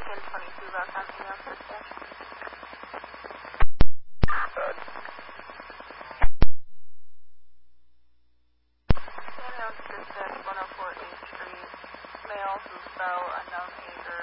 Lincoln 22 about something else this day. Samuel Sisset, 104 8th Street. Male who fell, unknown age or